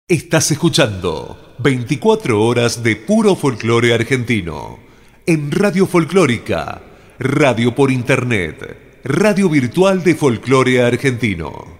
Estás escuchando 24 horas de puro folclore argentino en Radio Folclórica, radio por internet, radio virtual de folclore argentino.